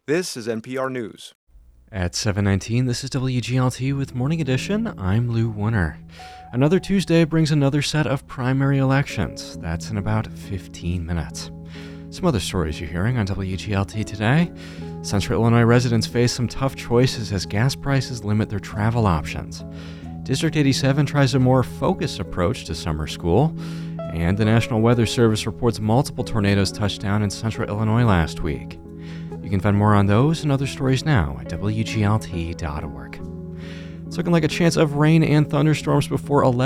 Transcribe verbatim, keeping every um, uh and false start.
This is N P R News. At seven nineteen, this is W G L T with Morning Edition. I'm Lou Warner. Another Tuesday brings another set of primary elections. That's in about fifteen minutes. Some other stories you're hearing on W G L T today. Central Illinois residents face some tough choices as gas prices limit their travel options. District eighty-seven tries a more focused approach to summer school. And the National Weather Service reports multiple tornadoes touched down in central Illinois last week. You can find more on those and other stories now at W G L T dot org. It's looking like a chance of rain and thunderstorms before eleven